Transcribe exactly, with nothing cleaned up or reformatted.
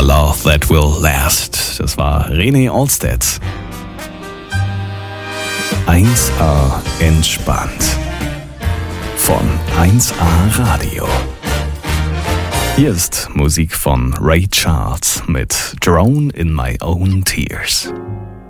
Love That Will Last. Das war René Olstedt. eins A entspannt. Von eins A Radio. Hier ist Musik von Ray Charles mit Drown in My Own Tears.